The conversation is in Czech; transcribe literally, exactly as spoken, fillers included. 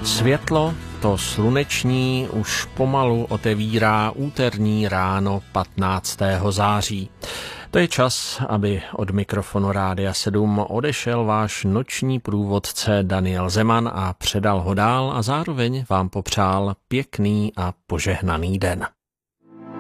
Světlo, to sluneční, už pomalu otevírá úterní ráno patnáctého září. To je čas, aby od mikrofonu Rádia sedm odešel váš noční průvodce Daniel Zeman a předal ho dál a zároveň vám popřál pěkný a požehnaný den.